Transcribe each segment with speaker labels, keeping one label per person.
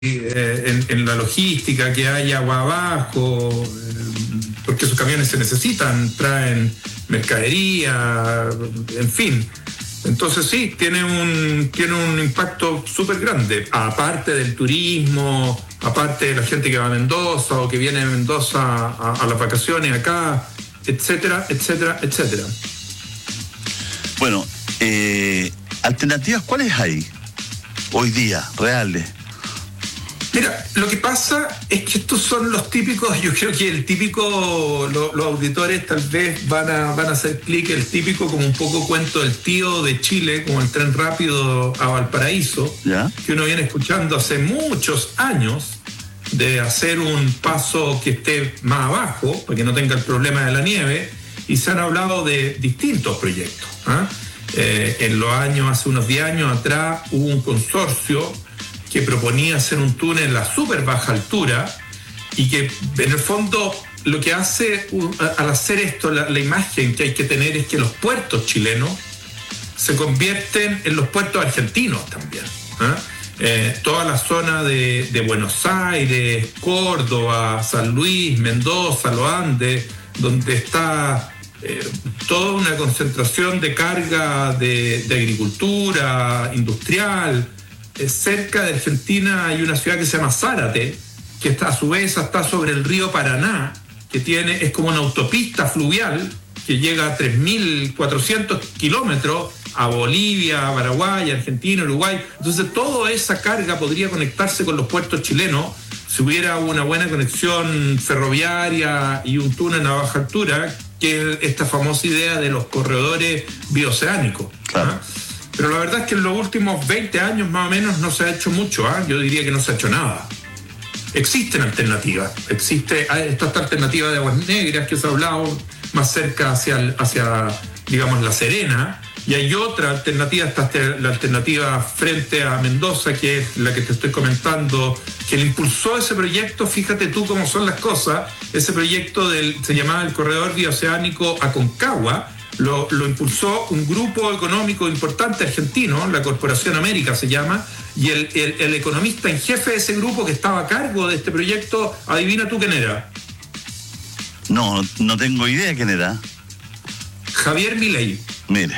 Speaker 1: en la logística, que haya agua abajo, porque esos camiones se necesitan, traen mercadería, en fin. Entonces sí, tiene un impacto súper grande, aparte del turismo, aparte de la gente que va a Mendoza o que viene de Mendoza a las vacaciones acá, etcétera, etcétera, etcétera.
Speaker 2: Bueno, alternativas, ¿cuáles hay hoy día, reales?
Speaker 1: Mira, lo que pasa es que estos son los típicos, yo creo que el típico, los auditores tal vez van a hacer clic, el típico como un poco cuento del tío de Chile, como el tren rápido a Valparaíso,
Speaker 2: ¿ya?
Speaker 1: Que uno viene escuchando hace muchos años, de hacer un paso que esté más abajo, para que no tenga el problema de la nieve, y se han hablado de distintos proyectos. En los años, hace unos 10 años atrás, hubo un consorcio que proponía hacer un túnel a súper baja altura y que en el fondo lo que hace al hacer esto, la imagen que hay que tener es que los puertos chilenos se convierten en los puertos argentinos también. Toda la zona de Buenos Aires, Córdoba, San Luis, Mendoza, los Andes, donde está toda una concentración de carga de agricultura, industrial. Cerca de Argentina hay una ciudad que se llama Zárate, que está, a su vez está sobre el río Paraná, que es como una autopista fluvial que llega a 3.400 kilómetros a Bolivia, a Paraguay, Argentina, Uruguay. Entonces toda esa carga podría conectarse con los puertos chilenos si hubiera una buena conexión ferroviaria y un túnel a baja altura, que es esta famosa idea de los corredores bioceánicos.
Speaker 2: Claro.
Speaker 1: Pero la verdad es que en los últimos 20 años más o menos no se ha hecho mucho, yo diría que no se ha hecho nada. Existen alternativas, existe esta alternativa de Aguas Negras que se ha hablado más cerca hacia digamos, La Serena, y hay otra alternativa, la alternativa frente a Mendoza, que es la que te estoy comentando, que le impulsó ese proyecto, fíjate tú cómo son las cosas, ese proyecto se llamaba el Corredor Bioceánico Aconcagua. Lo impulsó un grupo económico importante argentino, la Corporación América se llama, y el economista en jefe de ese grupo que estaba a cargo de este proyecto, adivina tú quién era.
Speaker 2: No tengo idea quién era.
Speaker 1: Javier Milei.
Speaker 2: Mire.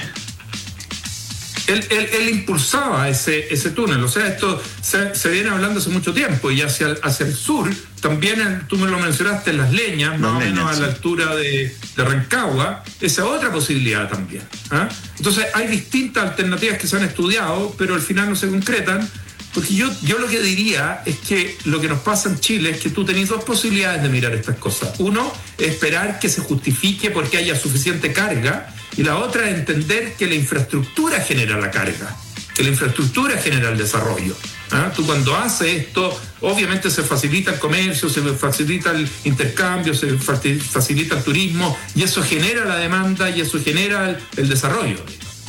Speaker 1: Él impulsaba ese túnel, o sea, esto se viene hablando hace mucho tiempo, y hacia el sur, también tú me lo mencionaste, en Las Leñas, más o menos a la altura de Rancagua, esa otra posibilidad también. Entonces hay distintas alternativas que se han estudiado, pero al final no se concretan, porque yo lo que diría es que lo que nos pasa en Chile es que tú tenés dos posibilidades de mirar estas cosas. Uno, esperar que se justifique porque haya suficiente carga, y la otra es entender que la infraestructura genera la carga, que la infraestructura genera el desarrollo. Tú cuando haces esto, obviamente se facilita el comercio, se facilita el intercambio, se facilita el turismo, y eso genera la demanda y eso genera el desarrollo.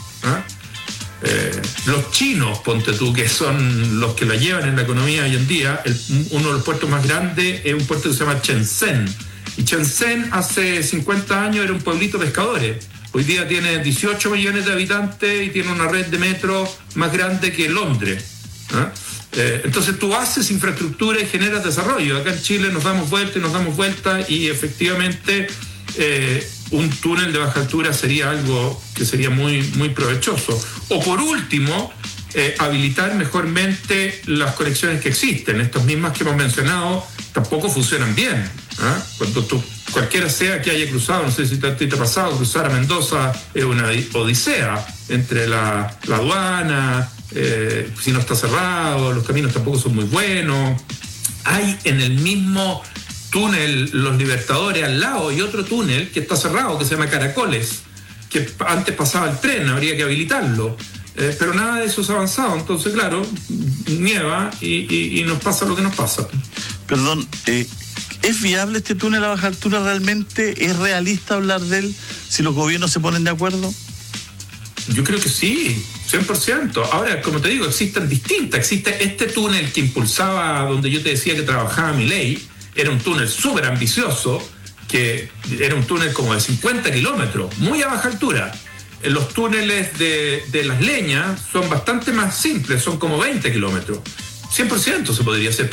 Speaker 1: Los chinos, ponte tú, que son los que la llevan en la economía hoy en día, uno de los puertos más grandes es un puerto que se llama Shenzhen. Y Shenzhen hace 50 años era un pueblito de pescadores. Hoy día tiene 18 millones de habitantes y tiene una red de metro más grande que Londres. Entonces tú haces infraestructura y generas desarrollo. Acá en Chile nos damos vuelta y efectivamente un túnel de baja altura sería algo que sería muy, muy provechoso. O por último, habilitar mejormente las conexiones que existen. Estas mismas que hemos mencionado tampoco funcionan bien. Cuando cualquiera sea que haya cruzado, no sé si te ha pasado, cruzar a Mendoza es una odisea entre la aduana, si no está cerrado, los caminos tampoco son muy buenos. Hay en el mismo túnel Los Libertadores al lado y otro túnel que está cerrado, que se llama Caracoles, que antes pasaba el tren, habría que habilitarlo. Pero nada de eso se ha avanzado, entonces claro, nieva y nos pasa lo que nos pasa.
Speaker 2: Perdón, ¿es viable este túnel a baja altura realmente? ¿Es realista hablar de él si los gobiernos se ponen de acuerdo?
Speaker 1: Yo creo que sí, 100%. Ahora, como te digo, existe este túnel que impulsaba, donde yo te decía que trabajaba Milei, era un túnel súper ambicioso, que era un túnel como de 50 kilómetros, muy a baja altura. Los túneles de Las Leñas son bastante más simples, son como 20 kilómetros. 100% se podría hacer.